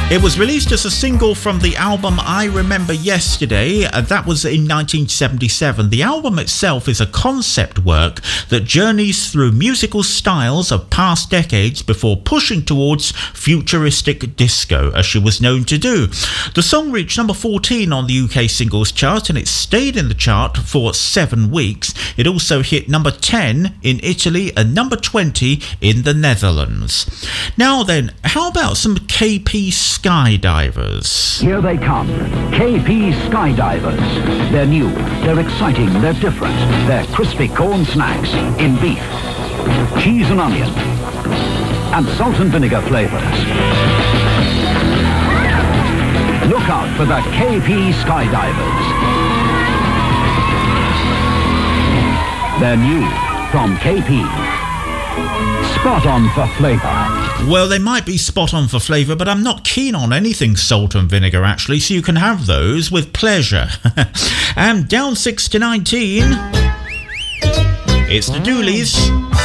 It was released as a single from the album I Remember Yesterday. That was in 1977. The album itself is a concept work that journeys through musical styles of past decades before pushing towards futuristic disco, as she was known to do. The song reached number 14 on the UK singles chart, and it stayed in the chart for 7 weeks. It also hit number 10 in Italy and number 20 in the Netherlands. Now then, how about some KP Skydivers? Here they come, KP Skydivers. They're new, they're exciting, they're different. They're crispy corn snacks in beef, cheese and onion, and salt and vinegar flavors. Look out for the KP Skydivers. They're new from KP. Spot on for flavour. Well, they might be spot on for flavour, but I'm not keen on anything salt and vinegar, actually, so you can have those with pleasure. And down 6 to 19, it's the Doolies.